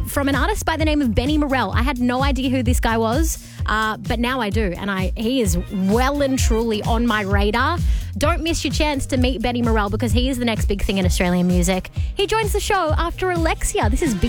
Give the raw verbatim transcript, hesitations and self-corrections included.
from an artist by the name of Benny Morell. I had no idea who this guy was, uh, but now I do, and I he is well and truly on my radar. Don't miss your chance to meet Benny Morell because he is the next big thing in Australian music. He joins the show after Alexia. This is